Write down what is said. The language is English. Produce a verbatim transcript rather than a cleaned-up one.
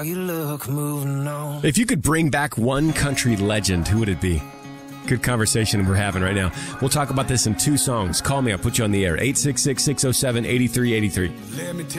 You look moving on. If you could bring back one country legend, who would it be? Good conversation we're having right now. We'll talk about this in two songs. Call me. I'll put you on the air. eight six six, six oh seven, eight three eight three. Let me tell